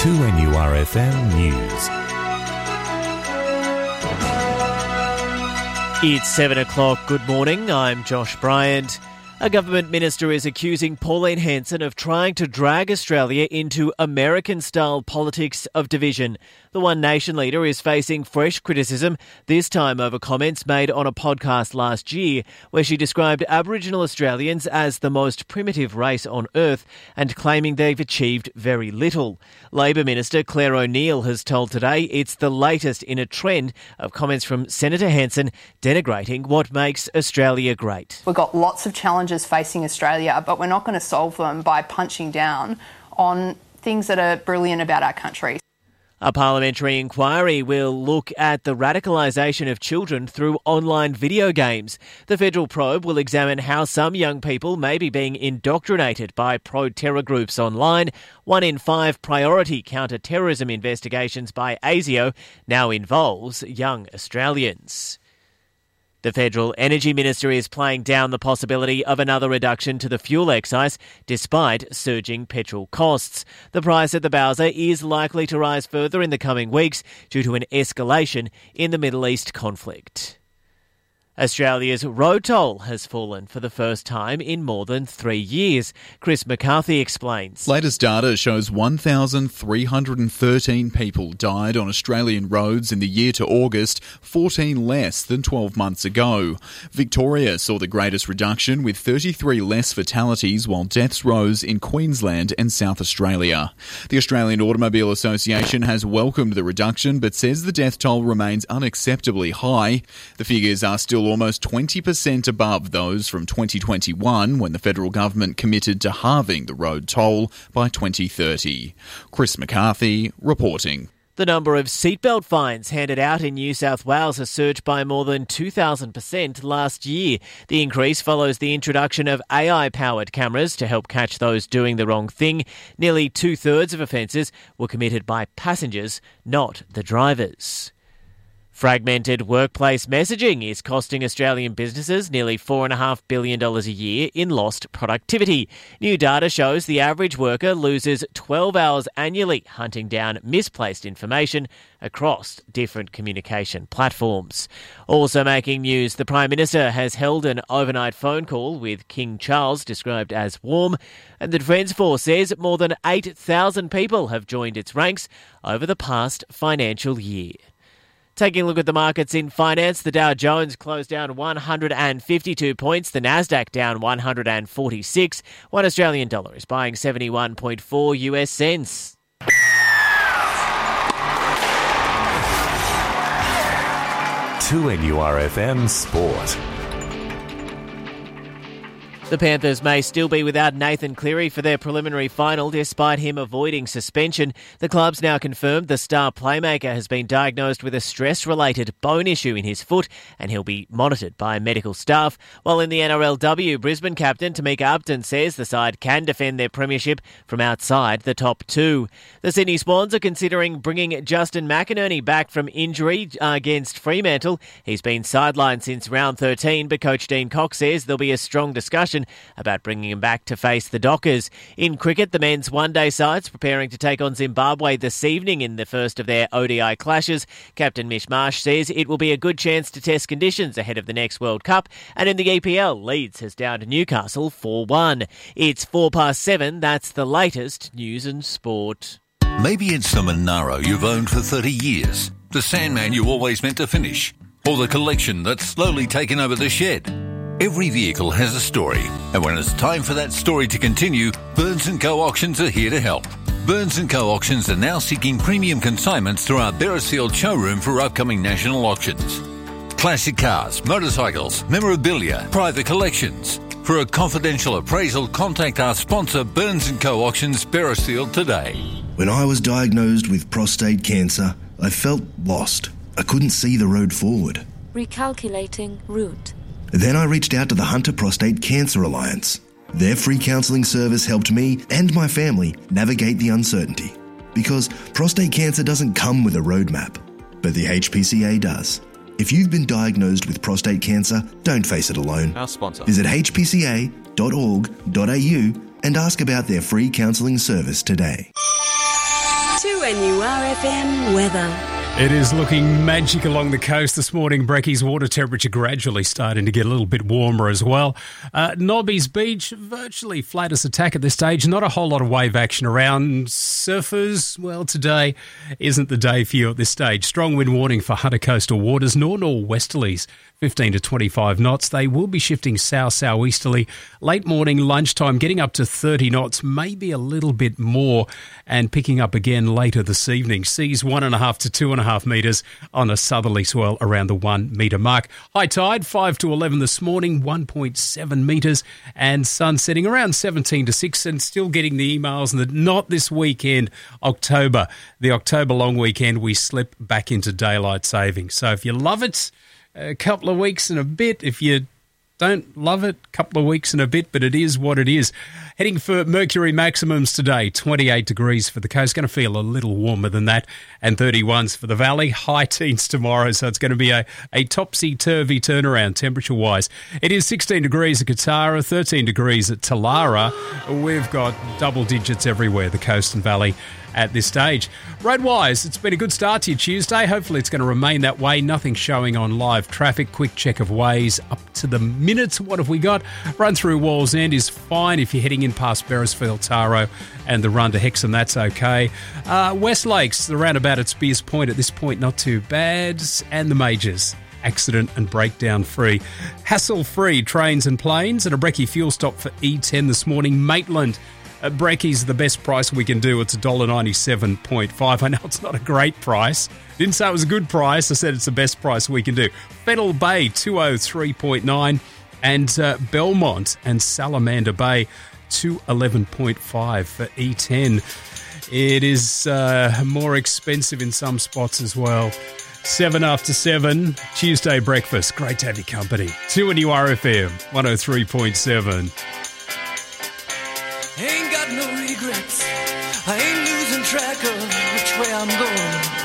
2NURFM News. It's 7 o'clock. Good morning. I'm Josh Bryant. A government minister is accusing Pauline Hanson of trying to drag Australia into American-style politics of division. The One Nation leader is facing fresh criticism, this time over comments made on a podcast last year where she described Aboriginal Australians as the most primitive race on earth and claiming they've achieved very little. Labor Minister Claire O'Neil has told Today it's the latest in a trend of comments from Senator Hanson denigrating what makes Australia great. We've got lots of challenges facing Australia, but we're not going to solve them by punching down on things that are brilliant about our country. A parliamentary inquiry will look at the radicalisation of children through online video games. The federal probe will examine how some young people may be being indoctrinated by pro-terror groups online. 1 in 5 priority counter-terrorism investigations by ASIO now involves young Australians. The Federal Energy Minister is playing down the possibility of another reduction to the fuel excise despite surging petrol costs. The price at the Bowser is likely to rise further in the coming weeks due to an escalation in the Middle East conflict. Australia's road toll has fallen for the first time in more than 3 years. Chris McCarthy explains. Latest data shows 1,313 people died on Australian roads in the year to August, 14 less than 12 months ago. Victoria saw the greatest reduction with 33 less fatalities, while deaths rose in Queensland and South Australia. The Australian Automobile Association has welcomed the reduction but says the death toll remains unacceptably high. The figures are still almost 20% above those from 2021 when the federal government committed to halving the road toll by 2030. Chris McCarthy reporting. The number of seatbelt fines handed out in New South Wales has surged by more than 2,000% last year. The increase follows the introduction of AI-powered cameras to help catch those doing the wrong thing. Nearly 2/3 of offences were committed by passengers, not the drivers. Fragmented workplace messaging is costing Australian businesses nearly $4.5 billion a year in lost productivity. New data shows the average worker loses 12 hours annually hunting down misplaced information across different communication platforms. Also making news, the Prime Minister has held an overnight phone call with King Charles, described as warm, and the Defence Force says more than 8,000 people have joined its ranks over the past financial year. Taking a look at the markets in finance, the Dow Jones closed down 152 points, the Nasdaq down 146. 1 Australian dollar is buying 71.4 US cents. To NURFM Sport. The Panthers may still be without Nathan Cleary for their preliminary final despite him avoiding suspension. The club's now confirmed the star playmaker has been diagnosed with a stress-related bone issue in his foot and he'll be monitored by medical staff. While in the NRLW, Brisbane captain Tamika Upton says the side can defend their premiership from outside the top 2. The Sydney Swans are considering bringing Justin McInerney back from injury against Fremantle. He's been sidelined since round 13, but coach Dean Cox says there'll be a strong discussion about bringing him back to face the Dockers. In cricket, the men's one-day side's preparing to take on Zimbabwe this evening in the first of their ODI clashes. Captain Mish Marsh says it will be a good chance to test conditions ahead of the next World Cup. And in the EPL, Leeds has downed Newcastle 4-1. It's 7:04. That's the latest news and sport. Maybe it's the Monaro you've owned for 30 years, the Sandman you always meant to finish, or the collection that's slowly taken over the shed. Every vehicle has a story, and when it's time for that story to continue, Burns & Co. Auctions are here to help. Burns & Co. Auctions are now seeking premium consignments through our Beresfield showroom for upcoming national auctions. Classic cars, motorcycles, memorabilia, private collections. For a confidential appraisal, contact our sponsor Burns & Co. Auctions Beresfield today. When I was diagnosed with prostate cancer, I felt lost. I couldn't see the road forward. Recalculating route. Then I reached out to the Hunter Prostate Cancer Alliance. Their free counselling service helped me and my family navigate the uncertainty. Because prostate cancer doesn't come with a roadmap, but the HPCA does. If you've been diagnosed with prostate cancer, don't face it alone. Our sponsor. Visit hpca.org.au and ask about their free counselling service today. 2NURFM weather. It is looking magic along the coast this morning. Brecky's water temperature gradually starting to get a little bit warmer as well. Nobby's Beach, virtually flat as a tack at this stage. Not a whole lot of wave action around. Surfers, well, today isn't the day for you at this stage. Strong wind warning for Hunter coastal waters. North-north-westerlies, 15 to 25 knots. They will be shifting south-southeasterly. Late morning, lunchtime, getting up to 30 knots, maybe a little bit more, and picking up again later this evening. Seas 1.5 to 2.5 metres on a southerly swell around the 1 metre mark. High tide 5 to 11 this morning, 1.7 metres, and sun setting around 17 to 6, and still getting the emails that not this weekend, October. The October long weekend, we slip back into daylight saving. So if you love it, a couple of weeks and a bit. If you don't love it, a couple of weeks and a bit, but it is what it is. Heading for mercury maximums today, 28 degrees for the coast. Going to feel a little warmer than that, and 31s for the valley. High teens tomorrow, so it's going to be a topsy-turvy turnaround temperature-wise. It is 16 degrees at Katara, 13 degrees at Talara. We've got double digits everywhere, the coast and valley, at this stage. Road-wise, it's been a good start to your Tuesday. Hopefully it's going to remain that way. Nothing showing on live traffic. Quick check of ways up to the minute. What have we got? Run through Walls End is fine if you're heading in past Beresfield, Taro, and the run to Hexham, that's okay. West Lakes, the roundabout at Spears Point, at this point not too bad. And the majors, accident and breakdown free. Hassle-free trains and planes, and a brekkie fuel stop for E10 this morning. Maitland, Breckie's the best price we can do. It's $1.97.5. I know it's not a great price. Didn't say it was a good price. I said it's the best price we can do. Fennell Bay, 203.9. And Belmont and Salamander Bay, 211.5 for E10. It is more expensive in some spots as well. 7 after 7, Tuesday breakfast. Great to have your company. 2NURFM, 103.7. Ain't got no regrets. I ain't losing track of which way I'm going.